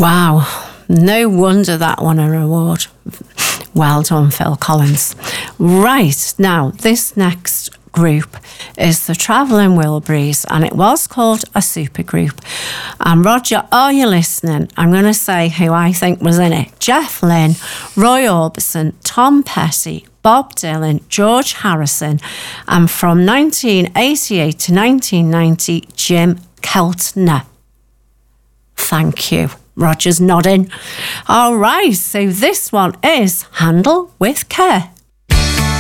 Wow, no wonder that won an award. Well done, Phil Collins. Right, now this next group is the Travelling Wilburys, and it was called a supergroup. And Roger, are you listening? I'm going to say who I think was in it. Jeff Lynne, Roy Orbison, Tom Petty, Bob Dylan, George Harrison, and from 1988 to 1990, Jim Keltner. Thank you. Roger's nodding. All right, so this one is Handle with Care.